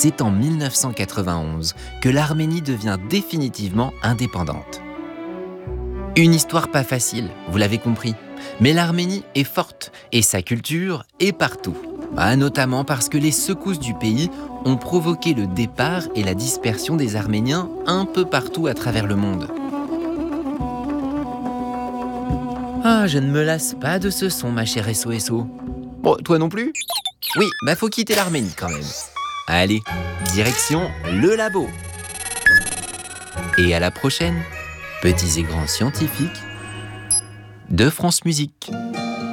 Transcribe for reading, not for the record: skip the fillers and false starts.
c'est en 1991 que l'Arménie devient définitivement indépendante. Une histoire pas facile, vous l'avez compris. Mais l'Arménie est forte et sa culture est partout. Notamment parce que les secousses du pays ont provoqué le départ et la dispersion des Arméniens un peu partout à travers le monde. Ah, je ne me lasse pas de ce son, ma chère SOSO. Bon, toi non plus ? Oui, faut quitter l'Arménie quand même. Allez, direction le labo. Et à la prochaine, petits et grands scientifiques de France Musique.